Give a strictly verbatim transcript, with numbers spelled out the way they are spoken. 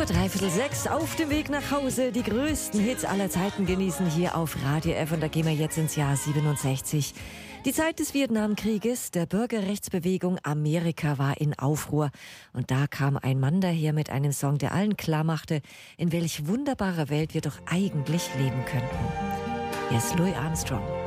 Vor dreiviertel sechs auf dem Weg nach Hause. Die größten Hits aller Zeiten genießen hier auf Radio F. Und da gehen wir jetzt ins Jahr siebenundsechzig. Die Zeit des Vietnamkrieges, der Bürgerrechtsbewegung Amerika war in Aufruhr. Und da kam ein Mann daher mit einem Song, der allen klar machte, in welch wunderbarer Welt wir doch eigentlich leben könnten. Hier ist Louis Armstrong.